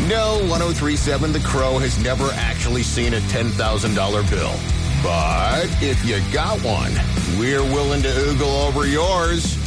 No, 1037 The Crow has never actually seen a $10,000 bill. But if you got one, we're willing to oogle over yours.